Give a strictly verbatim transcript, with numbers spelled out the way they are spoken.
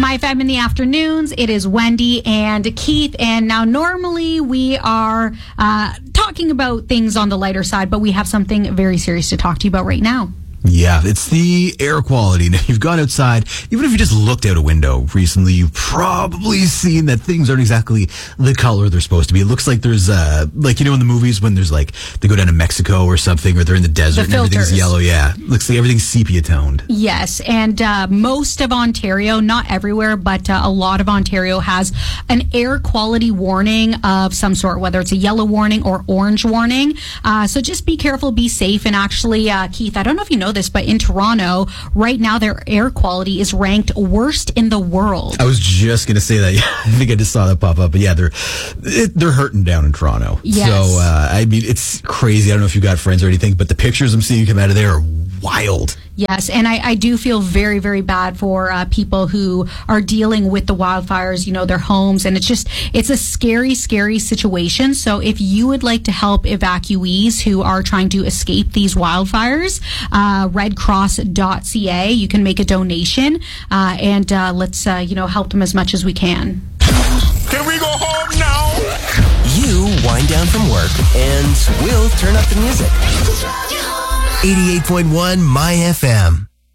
My F M in the afternoons. It is Wendy and Keith. And now normally we are uh, talking about things on the lighter side, but we have something very serious to talk to you about right now. Yeah, it's the air quality. Now, you've gone outside, even if you just looked out a window recently, you've probably seen that things aren't exactly the color they're supposed to be. It looks like there's, uh, like, you know, in the movies when there's like, they go down to Mexico or something, or they're in the desert The and everything's filters. yellow. Yeah, looks like everything's sepia toned. Yes, and uh, most of Ontario, not everywhere, but uh, a lot of Ontario has an air quality warning of some sort, whether it's a yellow warning or orange warning. Uh, so just be careful, be safe, and actually, uh, Keith, I don't know if you know this, but in Toronto, right now, their air quality is ranked worst in the world. I was just going to say that. Yeah, I think I just saw that pop up. But yeah, they're it, they're hurting down in Toronto. Yes. So, uh, I mean, it's crazy. I don't know if you got friends or anything, but the pictures I'm seeing come out of there are wild. Yes, and I, I do feel very, very bad for uh, people who are dealing with the wildfires, you know, their homes, and it's just, it's a scary, scary situation. So if you would like to help evacuees who are trying to escape these wildfires, uh, red cross dot c a, you can make a donation, uh, and uh, let's, uh, you know, help them as much as we can. Can we go home now? You wind down from work and we'll turn up the music. eighty-eight point one My F M.